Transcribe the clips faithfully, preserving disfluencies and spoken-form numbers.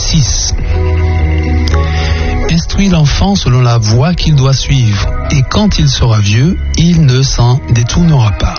six. Instruis l'enfant selon la voie qu'il doit suivre, et quand il sera vieux, il ne s'en détournera pas.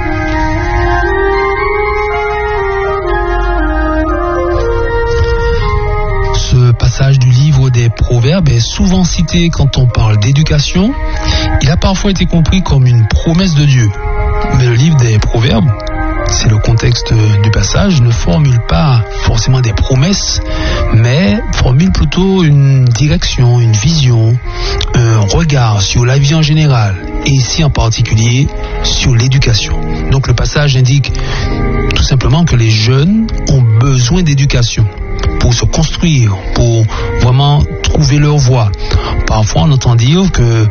Ce passage du livre des Proverbes est souvent cité quand on parle d'éducation. Il a parfois été compris comme une promesse de Dieu. Mais le livre des Proverbes, c'est le contexte du passage, ne formule pas forcément des promesses, mais formule plutôt une direction, une vision, un regard sur la vie en général, et ici en particulier sur l'éducation. Donc le passage indique tout simplement que les jeunes ont besoin d'éducation pour se construire, pour vraiment trouver leur voie. Parfois on entend dire que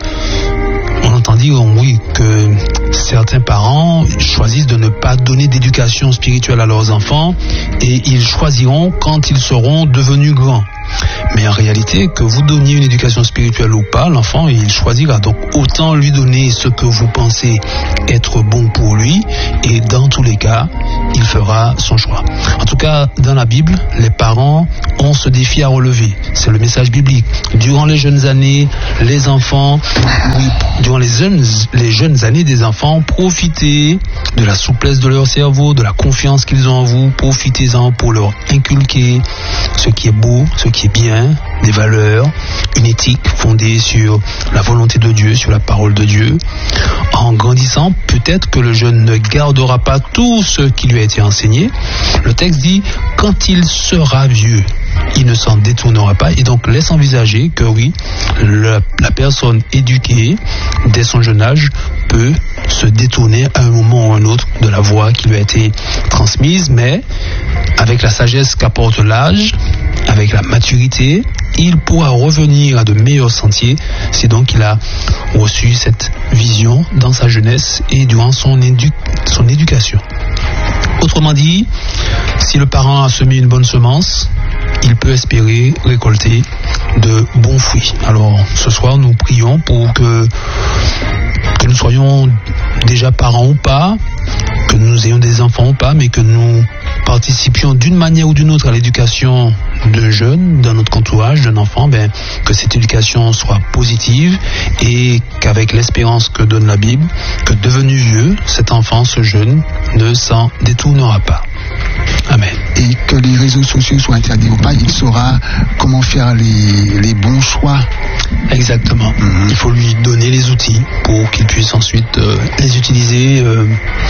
On entend dire, oui, que certains parents choisissent de ne pas donner d'éducation spirituelle à leurs enfants et ils choisiront quand ils seront devenus grands. Mais en réalité, que vous donniez une éducation spirituelle ou pas, l'enfant, il choisira. Donc autant lui donner ce que vous pensez être bon pour lui et dans tous les cas, il fera son choix. En tout cas, dans la Bible, les parents ont ce défi à relever. C'est le message biblique. Durant les jeunes années, les enfants, oui, durant les jeunes, les jeunes années des enfants, profitez de la souplesse de leur cerveau, de la confiance qu'ils ont en vous. Profitez-en pour leur inculquer ce qui est beau, ce qui est bien, des valeurs, une éthique fondée sur la volonté de Dieu, sur la parole de Dieu. En grandissant, peut-être que le jeune ne gardera pas tout ce qui lui a été enseigné. Le texte dit, quand il sera vieux, il ne s'en détournera pas, et donc laisse envisager que oui, le, la personne éduquée dès son jeune âge peut se détourner à un moment ou à un autre de la voie qui lui a été transmise, mais avec la sagesse qu'apporte l'âge, avec la maturité, il pourra revenir à de meilleurs sentiers si donc il a reçu cette vision dans sa jeunesse et durant son, édu- son éducation. Autrement dit, si le parent a semé une bonne semence, il peut espérer récolter de bons fruits. Alors ce soir, nous prions pour que, que nous soyons déjà parents ou pas, que nous ayons des enfants ou pas, mais que nous participions d'une manière ou d'une autre à l'éducation d'un jeune, dans notre entourage, d'un enfant, ben, que cette éducation soit positive et qu'avec l'espérance que donne la Bible, que devenu vieux, cet enfant, ce jeune, ne s'en détournera pas. Amen. Et que les réseaux sociaux soient interdits ou pas, il saura comment faire les, les bons choix. Exactement. Mmh. Il faut lui donner les outils pour qu'il puisse ensuite euh, les utiliser euh,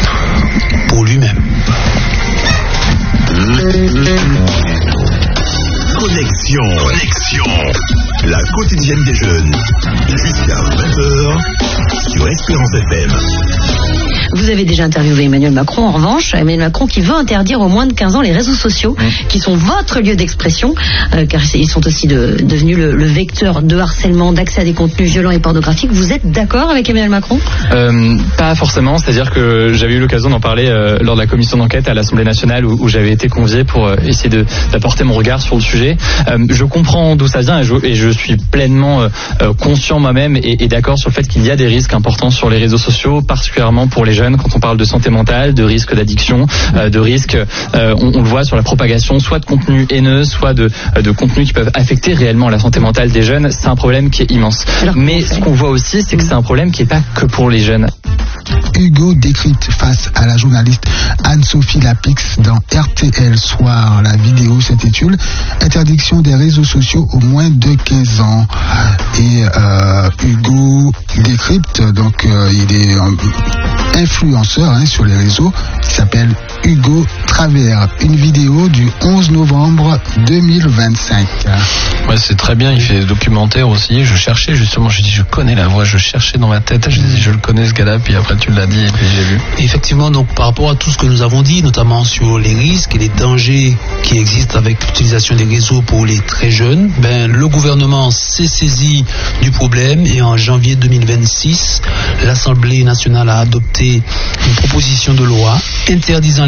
pour lui-même. Connexion. Connexion. La quotidienne des jeunes. Jusqu'à vingt heures sur Espérance F M. Vous avez déjà interviewé Emmanuel Macron, en revanche, Emmanuel Macron qui veut interdire aux moins de quinze ans les réseaux sociaux, mmh. qui sont votre lieu d'expression, euh, car ils sont aussi de, devenus le, le vecteur de harcèlement, d'accès à des contenus violents et pornographiques. Vous êtes d'accord avec Emmanuel Macron ? euh, Pas forcément, c'est-à-dire que j'avais eu l'occasion d'en parler euh, lors de la commission d'enquête à l'Assemblée nationale où, où j'avais été convié pour euh, essayer de, d'apporter mon regard sur le sujet. Euh, je comprends d'où ça vient et je, et je suis pleinement euh, conscient moi-même et, et d'accord sur le fait qu'il y a des risques importants sur les réseaux sociaux, particulièrement pour les jeunes quand on parle de santé mentale, de risque d'addiction, euh, de risque, euh, on, on le voit sur la propagation soit de contenus haineux, soit de, de contenus qui peuvent affecter réellement la santé mentale des jeunes. C'est un problème qui est immense. Alors, mais ce qu'on voit aussi, c'est que c'est un problème qui n'est pas que pour les jeunes. Hugo décrypte face à la journaliste Anne-Sophie Lapix dans R T L Soir. La vidéo s'intitule Interdiction des réseaux sociaux aux moins de quinze ans. Et euh, Hugo décrypte, donc euh, il est euh, influenceur hein, sur les réseaux, qui s'appelle Hugo Travers. Une vidéo du onze novembre deux mille vingt-cinq. Ouais, c'est très bien, il fait des documentaires aussi. Je cherchais justement, je dis je connais la voix, je cherchais dans ma tête, je dis je le connais ce gars-là, puis après tu l'as dit et puis j'ai vu. Effectivement, donc par rapport à tout ce que nous avons dit, notamment sur les risques et les dangers qui existent avec l'utilisation des réseaux pour les très jeunes, ben, le gouvernement s'est saisi du problème et en janvier deux mille vingt-six, l'Assemblée nationale a adopté une proposition de loi interdisant les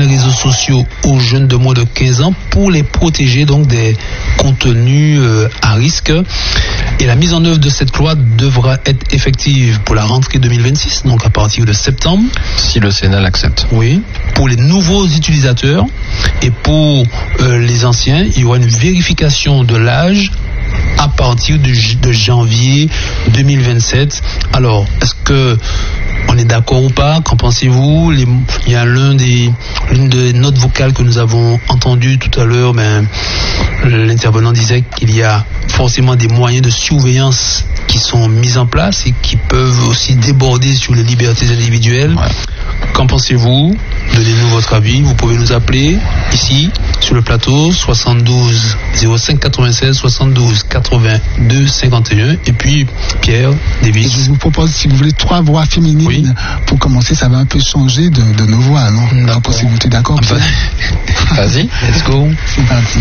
les réseaux sociaux aux jeunes de moins de quinze ans pour les protéger donc des contenus euh, à risque. Et la mise en œuvre de cette loi devra être effective pour la rentrée deux mille vingt-six, donc à partir de septembre. Si le Sénat l'accepte. Oui. Pour les nouveaux utilisateurs et pour euh, les anciens, il y aura une vérification de l'âge à partir de, de janvier deux mille vingt-sept. Alors, est-ce que on est d'accord ou pas? Qu'en pensez-vous? Les, il y a l'un des, l'une des notes vocales que nous avons entendues tout à l'heure, ben, l'intervenant disait qu'il y a forcément des moyens de surveillance qui sont mis en place et qui peuvent aussi déborder sur les libertés individuelles. Ouais. Qu'en pensez-vous? Donnez-nous votre avis. Vous pouvez nous appeler ici sur le plateau soixante-douze zéro cinq quatre-vingt-seize soixante-douze quatre-vingt-deux cinquante et un. Et puis Pierre, Davis. Je vous propose, si vous voulez, trois voix féminines. Oui. Pour commencer, ça va un peu changer de, de nos voix, non? Donc, si vous êtes d'accord. Vas-y, let's go. C'est parti.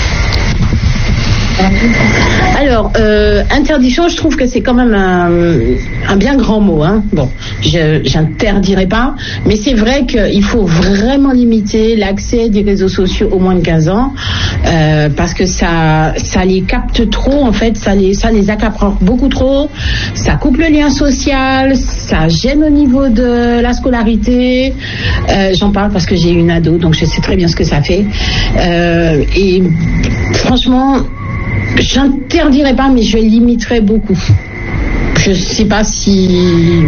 Alors, euh, interdiction, je trouve que c'est quand même un, un bien grand mot. Hein. Bon, je j'interdirai pas, mais c'est vrai qu'il faut vraiment limiter l'accès des réseaux sociaux aux moins de quinze ans, euh, parce que ça, ça les capte trop, en fait, ça les, ça les accapare beaucoup trop, ça coupe le lien social, ça gêne au niveau de la scolarité. Euh, j'en parle parce que j'ai une ado, donc je sais très bien ce que ça fait. Euh, et franchement, j'interdirai pas, mais je limiterai beaucoup. Je sais pas si...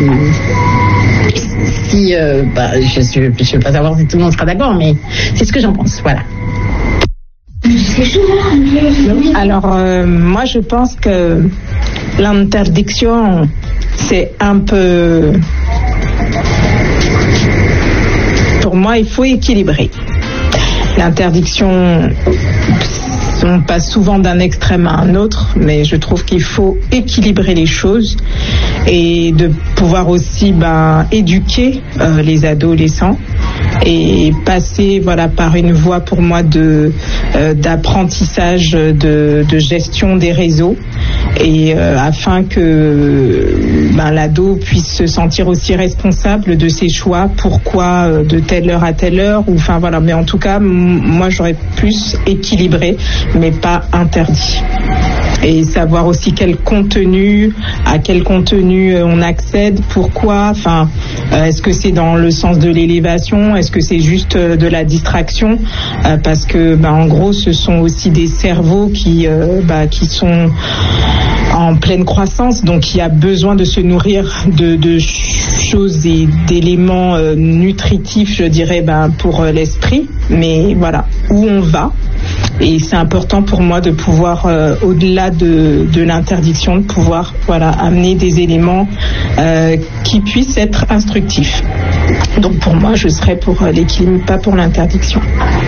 si euh, bah, je ne vais pas savoir si tout le monde sera d'accord, mais c'est ce que j'en pense. Voilà. Alors, euh, moi, je pense que l'interdiction, c'est un peu... Pour moi, il faut équilibrer. L'interdiction... On passe souvent d'un extrême à un autre, mais je trouve qu'il faut équilibrer les choses et de pouvoir aussi ben, éduquer euh, les adolescents et passer voilà, par une voie pour moi de, euh, d'apprentissage de, de gestion des réseaux et euh, afin que ben, l'ado puisse se sentir aussi responsable de ses choix, pourquoi euh, de telle heure à telle heure, ou enfin voilà, mais en tout cas m- moi j'aurais plus équilibré mais pas interdit. Et savoir aussi quel contenu, à quel contenu on accède, pourquoi, enfin, euh, est-ce que c'est dans le sens de l'élévation, est-ce que c'est juste euh, de la distraction, euh, parce que, bah, en gros, ce sont aussi des cerveaux qui, euh, bah, qui sont en pleine croissance, donc il y a besoin de se nourrir de, de choses et d'éléments euh, nutritifs, je dirais, bah, pour euh, l'esprit, mais voilà, où on va. Et c'est important pour moi de pouvoir, euh, au-delà de, de l'interdiction, de pouvoir voilà, amener des éléments euh, qui puissent être instructifs. Donc pour moi, je serais pour l'équilibre, pas pour l'interdiction.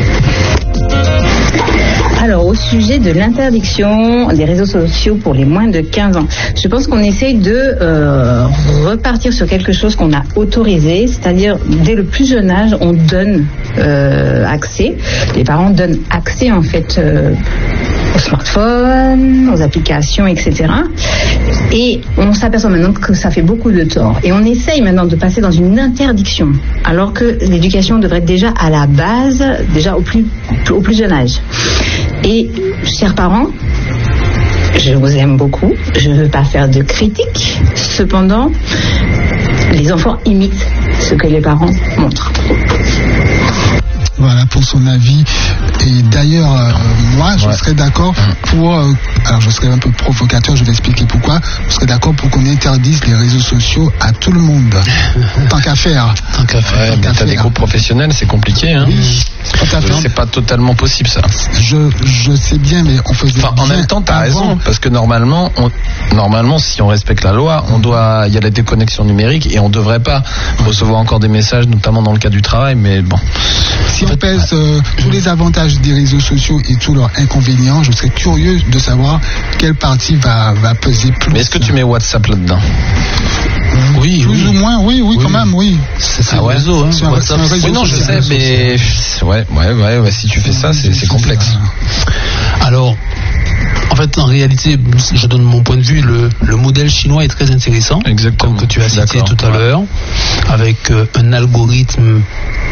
Alors, au sujet de l'interdiction des réseaux sociaux pour les moins de quinze ans, je pense qu'on essaye de euh, repartir sur quelque chose qu'on a autorisé, c'est-à-dire dès le plus jeune âge, on donne euh, accès, les parents donnent accès en fait euh, aux smartphones, aux applications, et cetera. Et on s'aperçoit maintenant que ça fait beaucoup de tort. Et on essaye maintenant de passer dans une interdiction, alors que l'éducation devrait être déjà à la base, déjà au plus, au plus jeune âge. Et, chers parents, je vous aime beaucoup, je ne veux pas faire de critiques, cependant, les enfants imitent ce que les parents montrent. Voilà pour son avis. Et d'ailleurs, euh, moi, je ouais. serais d'accord pour... Euh, alors, je serais un peu provocateur, je vais expliquer pourquoi. Je serais d'accord pour qu'on interdise les réseaux sociaux à tout le monde. Tant qu'à faire. Tant qu'à faire. Ouais, mais t'as des groupes professionnels, c'est compliqué. Hein. Oui, tout à fait. C'est pas totalement possible, ça. Je, je sais bien, mais on faisait... Enfin, en même temps, t'as avant. raison, parce que normalement, on, normalement, si on respecte la loi, on doit... Il y a la déconnexion numérique et on devrait pas recevoir encore des messages, notamment dans le cas du travail, mais bon... Si on pèse euh, tous les avantages des réseaux sociaux et tous leurs inconvénients, je serais curieux de savoir quelle partie va, va peser plus. Mais est-ce que tu mets WhatsApp là-dedans? Oui, plus oui. ou moins, oui, oui, oui, quand même, oui. C'est, c'est ah ouais. un réseau, hein. C'est un, WhatsApp, c'est un réseau. Oui, non, je sais, mais ouais, ouais, ouais, ouais, si tu fais ça, c'est, c'est complexe. Alors, en fait, en réalité, je donne mon point de vue, le, le modèle chinois est très intéressant. Exactement. Comme que tu as cité D'accord. tout à l'heure, avec euh, un algorithme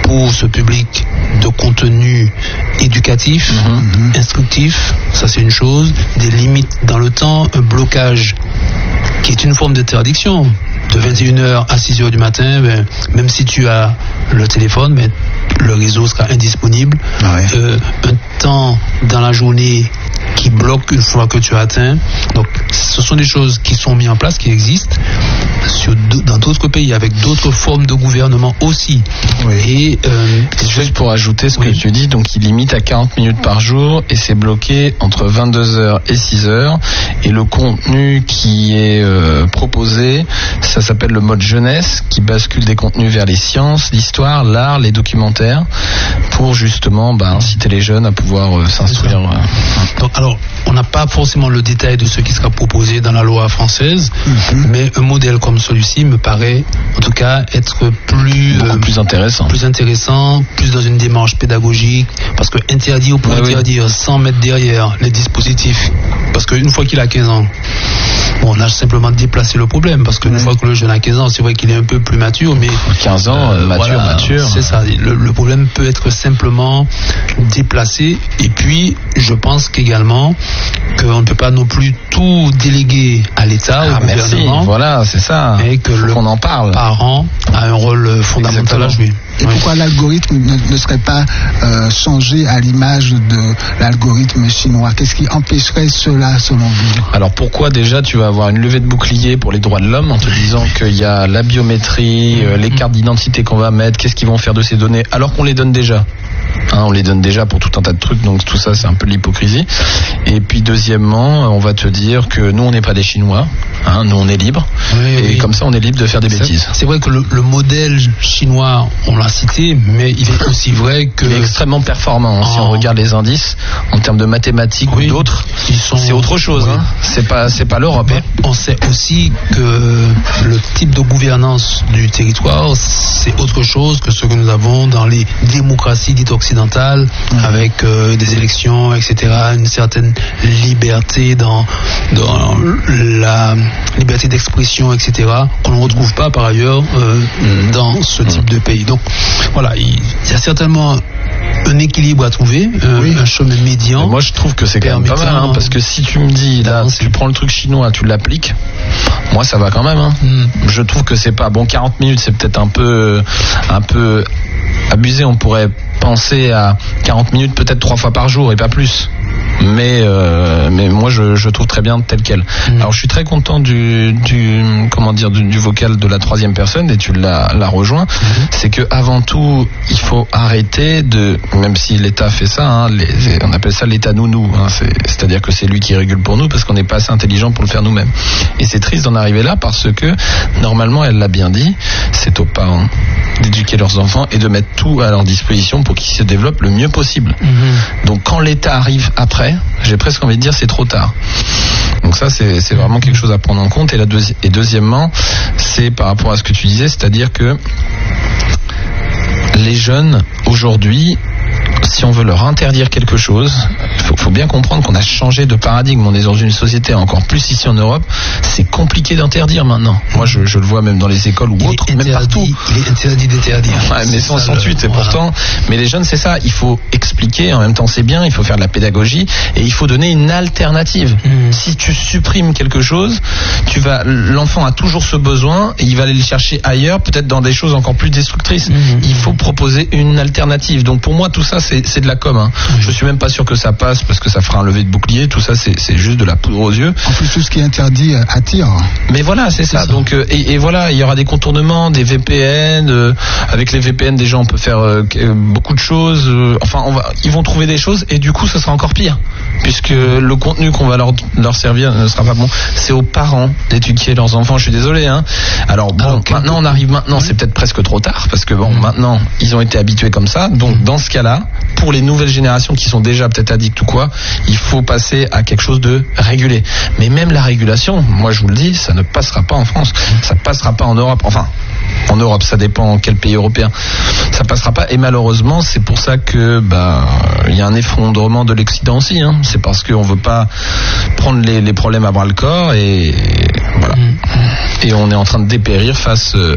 pour ce public de contenu éducatif, mmh. instructif, ça c'est une chose, des limites dans le temps, un blocage qui est une forme d'interdiction. De vingt et une heures à six heures du matin, ben, même si tu as le téléphone, ben, le réseau sera indisponible. Ouais. Euh, un temps dans la journée qui bloque une fois que tu as atteint. Donc, ce sont des choses qui sont mises en place, qui existent sur, dans d'autres pays, avec d'autres formes de gouvernement aussi. Oui. Et euh, juste pour ajouter ce oui. que tu dis, donc il limite à quarante minutes par jour et c'est bloqué entre vingt-deux heures et six heures. Et le contenu qui est euh, proposé, ça s'appelle le mode jeunesse, qui bascule des contenus vers les sciences, l'histoire, l'art, les documentaires, pour justement bah, inciter les jeunes à pouvoir euh, s'instruire. Euh, donc, alors, on n'a pas forcément le détail de ce qui sera proposé dans la loi française, mm-hmm. mais un modèle comme celui-ci me paraît, en tout cas, être plus beaucoup euh, plus intéressant, plus intéressant, plus dans une démarche pédagogique, parce que interdire pour ouais, interdire, oui. sans mettre derrière les dispositifs, parce qu'une fois qu'il a quinze ans, bon, on a simplement déplacé le problème, parce qu'une mmh. fois que le jeune a quinze ans, c'est vrai qu'il est un peu plus mature, mais quinze ans, euh, mature, voilà, mature. C'est ça. Le, le problème peut être simplement déplacé. Et puis, je pense qu'également qu'on ne peut pas non plus tout déléguer à l'État, ah, au merci. gouvernement. Voilà, c'est ça. Et que Faut le qu'on en parle. parent a un rôle fondamental Exactement. à jouer. Et oui. pourquoi l'algorithme ne, ne serait pas euh, changé à l'image de l'algorithme chinois? Qu'est-ce qui empêcherait cela selon vous? Alors pourquoi déjà tu vas avoir une levée de bouclier pour les droits de l'homme en te disant qu'il y a la biométrie, euh, les cartes d'identité qu'on va mettre, qu'est-ce qu'ils vont faire de ces données alors qu'on les donne déjà? Hein, on les donne déjà pour tout un tas de trucs, donc tout ça c'est un peu de l'hypocrisie. Et puis deuxièmement, on va te dire que nous on n'est pas des Chinois, hein, nous on est libres, oui, et oui. comme ça on est libre de faire des c'est, bêtises. C'est vrai que le, le modèle chinois, on l'a cité, mais il est aussi vrai que... Il est extrêmement performant, hein, oh. si on regarde les indices, en termes de mathématiques oui, ou d'autres, sont... c'est autre chose, oui. hein. c'est pas, c'est pas l'Europe. Hein. On sait aussi que le type de gouvernance du territoire, c'est autre chose que ce que nous avons dans les démocraties dites occidentales, mmh. avec euh, des élections, et cetera, une certaine liberté dans, dans la liberté d'expression, et cetera, qu'on ne retrouve pas par ailleurs euh, dans ce type mmh. de pays. Donc voilà, il y a certainement un équilibre à trouver, euh, oui. un chemin médian. Mais moi je trouve que c'est quand même pas mal, hein, parce que si tu me dis, là, tu prends le truc chinois, tu l'appliques, moi ça va quand même. Hein. Mm. Je trouve que c'est pas bon. quarante minutes, c'est peut-être un peu, un peu abusé. On pourrait penser à quarante minutes peut-être trois fois par jour et pas plus. Mais euh, mais moi je, je trouve très bien tel quel. Mmh. Alors je suis très content du du comment dire du, du vocal de la troisième personne et tu l'as l'as rejoint. Mmh. C'est que avant tout il faut arrêter de, même si l'État fait ça, hein, les, on appelle ça l'État nounou. Hein, c'est, c'est-à-dire que c'est lui qui régule pour nous parce qu'on n'est pas assez intelligent pour le faire nous-mêmes. Et c'est triste d'en arriver là parce que normalement elle l'a bien dit, c'est aux parents d'éduquer leurs enfants et de mettre tout à leur disposition pour qu'ils se développent le mieux possible. Mmh. Donc quand l'État arrive après, j'ai presque envie de dire c'est trop tard. Donc ça c'est, c'est vraiment quelque chose à prendre en compte. Et, la deuxi- et deuxièmement, c'est par rapport à ce que tu disais, c'est-à-dire que les jeunes aujourd'hui, si on veut leur interdire quelque chose, il faut, faut bien comprendre qu'on a changé de paradigme. On est dans une société, encore plus ici en Europe, c'est compliqué d'interdire maintenant. Moi, je, je le vois même dans les écoles ou il autres, même partout. Il est interdit d'interdire. Ouais, mais sans cent-huit, et voilà. Pourtant, mais les jeunes, c'est ça. Il faut expliquer, en même temps, c'est bien. Il faut faire de la pédagogie et il faut donner une alternative. Mmh. Si tu supprimes quelque chose, tu vas, l'enfant a toujours ce besoin et il va aller le chercher ailleurs, peut-être dans des choses encore plus destructrices. Mmh. Il faut proposer une alternative. Donc pour moi, tout ça, c'est, c'est de la com. Hein. Mmh. Je suis même pas sûr que ça passe parce que ça fera un lever de bouclier. Tout ça, c'est, c'est juste de la poudre aux yeux. En plus, tout ce qui est interdit attire. Mais voilà, c'est, c'est ça. ça. Donc euh, et, et voilà, il y aura des contournements, des V P N. Euh, avec les V P N, déjà, on peut faire euh, beaucoup de choses. Euh, enfin, on va, ils vont trouver des choses et du coup, ça sera encore pire, puisque le contenu qu'on va leur leur servir ne sera pas bon. C'est aux parents d'éduquer leurs enfants. Je suis désolé. Hein. Alors bon, Alors, maintenant, on arrive maintenant. Oui. C'est peut-être presque trop tard parce que bon, mmh. maintenant, ils ont été habitués comme ça. Donc, dans ce cas-là, pour les nouvelles générations qui sont déjà peut-être addictes ou quoi, il faut passer à quelque chose de régulé. Mais même la régulation, moi je vous le dis, ça ne passera pas en France, ça passera pas en Europe. Enfin, en Europe, ça dépend quel pays européen. Ça passera pas. Et malheureusement, c'est pour ça que bah il y a un effondrement de l'Occident aussi. Hein. C'est parce qu'on veut pas prendre les, les problèmes à bras le corps et voilà. Et on est en train de dépérir face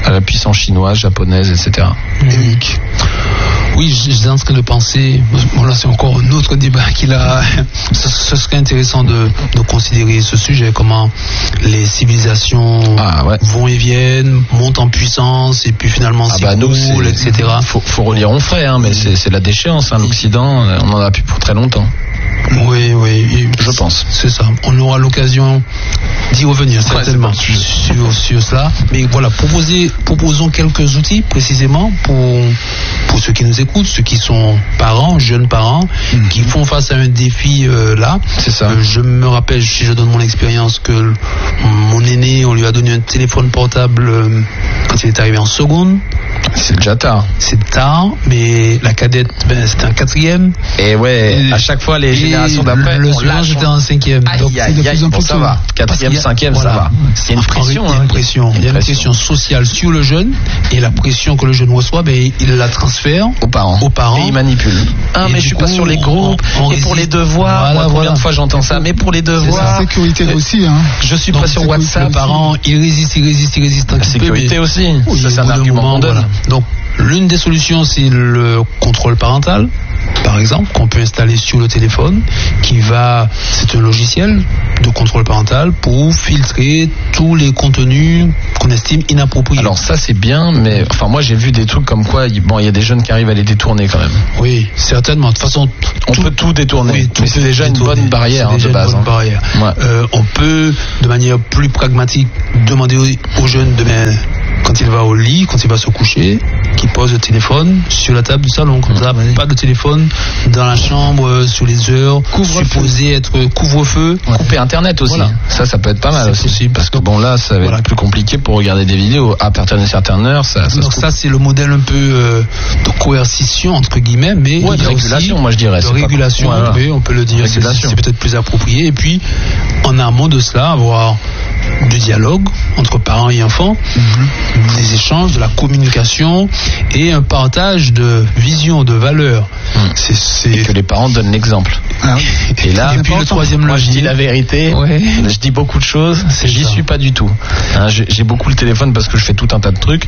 à la puissance chinoise, japonaise, et cetera. Eric. Oui, j'étais en train de penser, bon là c'est encore un autre débat qu'il a, ce, ce serait intéressant de, de considérer ce sujet, comment les civilisations ah, ouais. vont et viennent, montent en puissance et puis finalement ah bah s'écroulent, et cetera. Faut, faut relire Onfray, hein, mais c'est, c'est la déchéance, hein, l'Occident, on en a plus pour très longtemps. Oui, oui, et je pense. C'est ça. On aura l'occasion d'y revenir certainement ouais, sur, sur cela. Mais voilà, proposer, proposons quelques outils précisément pour, pour ceux qui nous écoutent, ceux qui sont parents, jeunes parents, mmh. qui font face à un défi euh, là. C'est ça. Euh, je me rappelle, si je donne mon expérience, que mon aîné, on lui a donné un téléphone portable euh, quand il est arrivé en seconde. C'est déjà tard. C'est tard, mais la cadette, ben, c'était un quatrième. Et ouais, et à chaque fois, les générations d'après, le on lâche. C'était un cinquième. Aïe, donc, aïe, aïe, bon, ça va. Quatrième, cinquième, voilà. ça va. Il y a une pression. Il y a une pression. Il y a une pression sociale sur le jeune, et la pression que le jeune reçoit, ben, il la transfère aux parents. Aux parents. Et il manipule. Ah, mais je suis coup, pas sur les groupes. On, on et pour les devoirs, voilà, moi, combien voilà. de fois j'entends ça. Mais pour les devoirs. La sécurité aussi, hein. Je suis donc, pas sur WhatsApp. Les parents, ils résistent, ils résistent, ils résistent. La sécurité aussi. Ça, c'est un argument qu'on donne. Donc, l'une des solutions, c'est le contrôle parental, par exemple, qu'on peut installer sur le téléphone, qui va, c'est un logiciel de contrôle parental pour filtrer tous les contenus qu'on estime inappropriés. Alors ça c'est bien, mais enfin moi j'ai vu des trucs comme quoi, bon il y a des jeunes qui arrivent à les détourner quand même. Oui, certainement. De toute façon, on tout, peut tout détourner. Oui, tout mais c'est déjà détourner. Une bonne barrière hein, de base. Une bonne hein. barrière. Ouais. Euh, on peut, de manière plus pragmatique, demander aux, aux jeunes de ben, quand il va au lit, quand il va se coucher, qu'il pose le téléphone sur la table du salon, comme ça, oui. pas de téléphone dans la chambre sur les heures supposées être couvre-feu. Ouais. Couper internet aussi. Voilà. Ça, ça peut être pas mal aussi. Possible. Parce que bon là, ça va voilà. être plus compliqué pour regarder des vidéos à partir d'une certaine heure. Ça, ça Donc ça, c'est le modèle un peu euh, de coercition entre guillemets, mais ouais, il y de a régulation, aussi moi je dirais. De régulation, voilà. oui, on peut le dire. C'est, c'est peut-être plus approprié. Et puis, en amont de cela, avoir du dialogue entre parents et enfants, mm-hmm. des échanges, de la communication et un partage de vision, de valeurs. Mm. C'est, c'est... Et que les parents donnent l'exemple. Ah. Et là, et puis le troisième moi levier, je dis la vérité, ouais. je dis beaucoup de choses, c'est j'y ça. suis pas du tout. Hein, j'ai, j'ai beaucoup le téléphone parce que je fais tout un tas de trucs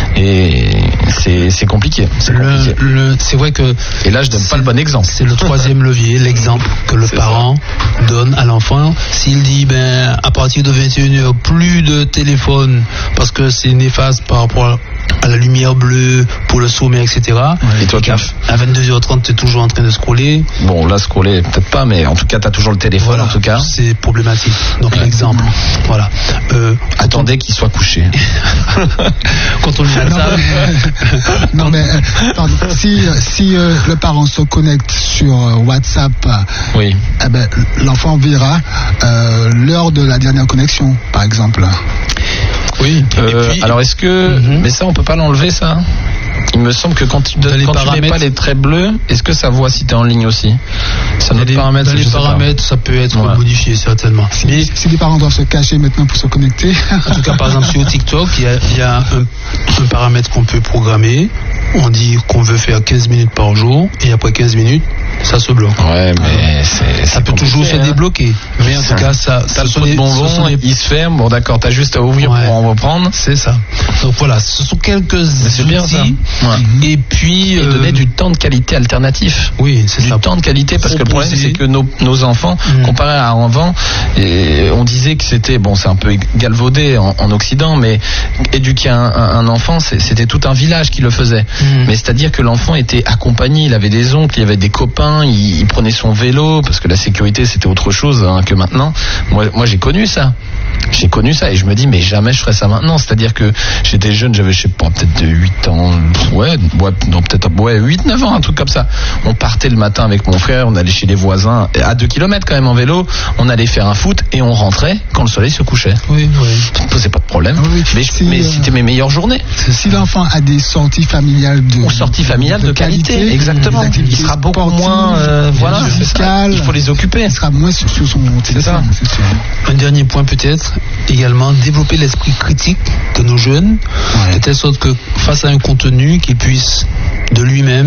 et c'est, c'est compliqué. C'est, le, compliqué. Le, c'est vrai que. Et là, je donne pas le bon exemple. C'est le troisième levier, l'exemple que le c'est parent ça. donne à l'enfant. S'il dit, ben, à partir de vingt et une heures, plus de téléphone parce que c'est néfaste par rapport à la lumière bleue pour le sommeil, et cetera. Ouais, et toi, et à vingt-deux heures trente, tu es toujours en train de scroller. Bon, là, scroller, peut-être pas, mais en tout cas, tu as toujours le téléphone, voilà, en tout cas. C'est problématique. Donc, ouais. l'exemple. Voilà. Euh, Attendez on... qu'il soit couché. Quand on lui a ça. Non, mais, pardon, si, si euh, le parent se connecte sur euh, WhatsApp, oui. eh ben, l'enfant verra euh, l'heure de la dernière connexion, par exemple. Oui. Euh, puis, alors est-ce que, mm-hmm. mais ça on peut pas l'enlever ça? Il me semble que quand tu donnes, quand tu mets pas les traits bleus, est-ce que ça voit si tu es en ligne aussi? Ça dans les paramètres, dans les paramètres ça peut être ouais. modifié certainement. Si, mais, si les parents doivent se cacher maintenant pour se connecter. En tout cas, par exemple sur TikTok, il y a, il y a un, un paramètre qu'on peut programmer. On dit qu'on veut faire quinze minutes par jour et après quinze minutes, ça se bloque. Ouais, mais c'est, ça c'est peut toujours se hein. débloquer. Mais en tout cas, ça, t'as le pot de bonbons, les... il se ferme. Bon, d'accord, t'as juste à ouvrir ouais. pour en reprendre. C'est ça. Donc voilà, ce sont quelques mais c'est outils. Bien ça. Ouais. Et puis et euh... donner du temps de qualité alternatif. Oui, c'est du ça. Du temps de qualité parce Proposer. que le problème c'est que nos, nos enfants, mmh. comparé à avant, et on disait que c'était bon, c'est un peu galvaudé en, en Occident, mais éduquer un, un, un enfant, c'est, c'était tout un village qui le faisait. Mmh. Mais c'est-à-dire que l'enfant était accompagné, il avait des oncles, il y avait des copains, il, il prenait son vélo parce que la sécurité c'était autre chose hein, que maintenant. Moi, moi j'ai connu ça. J'ai connu ça et je me dis mais jamais je ferais ça maintenant. C'est-à-dire que j'étais jeune, j'avais je sais pas peut-être huit ans, ouais, ouais non peut-être ouais huit neuf ans, un truc comme ça. On partait le matin avec mon frère, on allait chez les voisins à deux kilomètres quand même en vélo, on allait faire un foot et on rentrait quand le soleil se couchait. Oui, oui. Ça ne posait pas de problème. Oui, mais si, mais euh, c'était mes meilleures journées. Si l'enfant a des sorties familiales de ou sorties familiales de, de qualité, qualité, exactement. Il sera beaucoup moins euh, voilà, fiscal, il faut les occuper. Il sera moins sur son téléphone. C'est ça. Un dernier point peut-être, également développer l'esprit critique de nos jeunes, ouais. de telle sorte que face à un contenu qu'ils puissent de lui-même avoir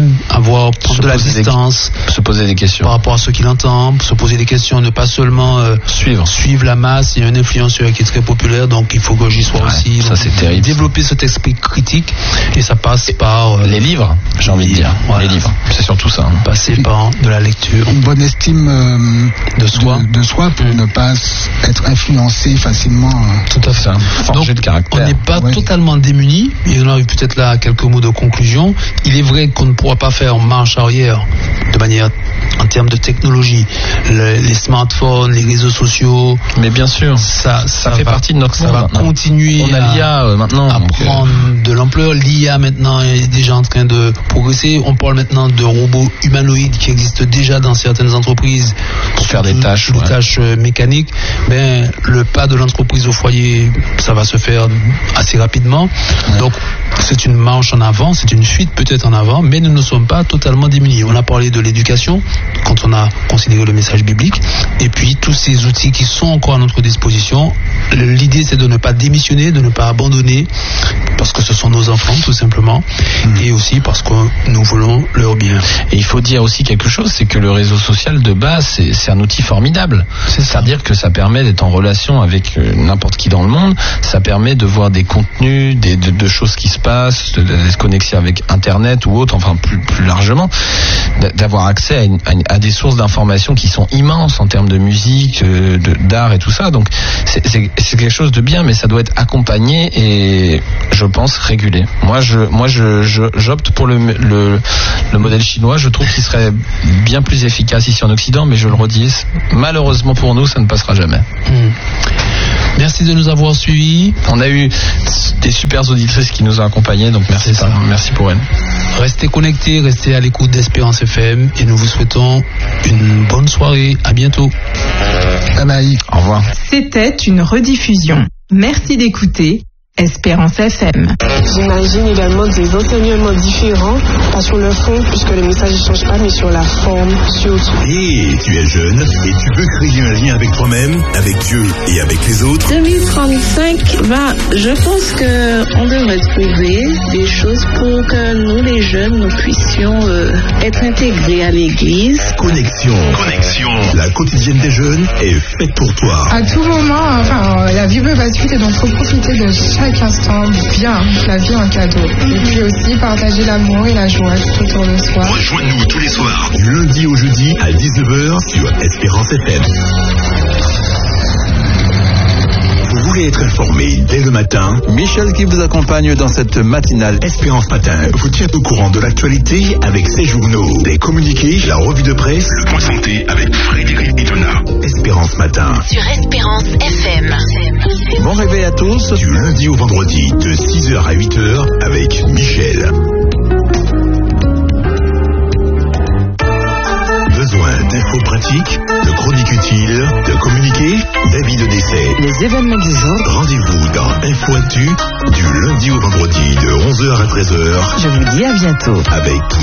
savoir prendre se de la poser distance, des, se poser des questions par rapport à ce qu'il entend, se poser des questions, ne pas seulement euh, suivre. suivre la masse. Il y a un influenceur qui est très populaire, donc il faut que j'y sois ouais, aussi. Ça donc, c'est terrible. Développer cet esprit critique, et ça passe par euh, les livres, j'ai envie de dire. Voilà. Les livres, c'est surtout ça. Hein. Passer par de la lecture. Une bonne estime euh, de soi, de, de soi pour mmh. ne pas être influencé facilement. Tout à fait. Donc, le caractère. On n'est pas ouais. totalement démunis. Et on arrive peut-être là à quelques mots de conclusion. Il est vrai qu'on ne pourra pas faire marche arrière de manière en termes de technologie. Le, les smartphones, les réseaux sociaux. Mais bien sûr, ça, ça, ça fait va, partie de notre ça va maintenant. continuer. On a l'I A euh, maintenant à donc prendre euh... de l'ampleur. L'I A maintenant est déjà en train de progresser. On parle maintenant de robots humanoïdes qui existent déjà dans certaines entreprises pour faire des tâches, des ouais. tâches mécaniques. Ben, le pas de l'entreprise au foyer, ça va se faire assez rapidement. Ouais. Donc, c'est une marche en avant, c'est une fuite peut-être en avant, mais nous ne sommes pas totalement démunis. On a parlé de l'éducation, quand on a considéré le message biblique, et puis tous ces outils qui sont encore à notre disposition. L'idée, c'est de ne pas démissionner, de ne pas abandonner, parce que ce sont nos enfants, tout simplement, mmh. et aussi parce que nous voulons leur bien. Et il faut dire aussi quelque chose, c'est que le réseau social de base, c'est, c'est un outil formidable. C'est-à-dire que ça permet d'être en relation avec euh, n'importe qui dans le monde, ça permet de voir des contenus, des, de, de choses qui se passent, de, de se connecter avec Internet ou autre, enfin plus, plus largement, d'avoir accès à, une, à, à des sources d'informations qui sont immenses en termes de musique, euh, de, d'art et tout ça. Donc c'est, c'est, c'est quelque chose de bien, mais ça doit être accompagné et je pense régulé. Moi, je, moi, je, je j'opte pour le, le, le modèle chinois. Je trouve qu'il serait bien plus efficace ici en Occident, mais je le redis, malheureusement pour nous, ça ne passera jamais. Mmh. Merci de nous avoir suivis. On a eu des super auditrices qui nous ont accompagnés, donc merci, ça. merci pour elles. Restez connectés, restez à l'écoute d'Espérance F M et nous vous souhaitons une bonne soirée. À bientôt. Bye bye. Au revoir. C'était une rediffusion. Merci d'écouter Espérance F M. J'imagine également des enseignements différents, pas sur le fond, puisque le message ne change pas, mais sur la forme, surtout. Et tu es jeune et tu veux créer un lien avec toi-même, avec Dieu et avec les autres. deux mille trente-cinq, bah, je pense qu'on devrait trouver des choses pour que nous, les jeunes, nous puissions euh, être intégrés à l'église. Connexion. Connexion. La quotidienne des jeunes est faite pour toi. À tout moment, enfin, la vie peut basculer, donc faut profiter de chaque Chaque instant bien, la vie en cadeau. Et puis aussi partager l'amour et la joie tout autour de soi. Rejoins-nous tous les soirs, du lundi au jeudi à dix-neuf heures sur Espérance F M. Vous voulez être informé dès le matin? Michel qui vous accompagne dans cette matinale. Espérance Matin vous tient au courant de l'actualité avec ses journaux, des communiqués, la revue de presse, le point santé avec Frédéric Itona. Espérance Matin. Sur Espérance F M. Bon réveil à tous. Du lundi au vendredi de six heures à huit heures avec Michel. Besoin d'infos pratiques, de chroniques utiles, de communiqués, d'avis de décès. Les événements du jour. Rendez-vous dans Info Actu du lundi au vendredi de onze heures à treize heures. Je vous dis à bientôt. Avec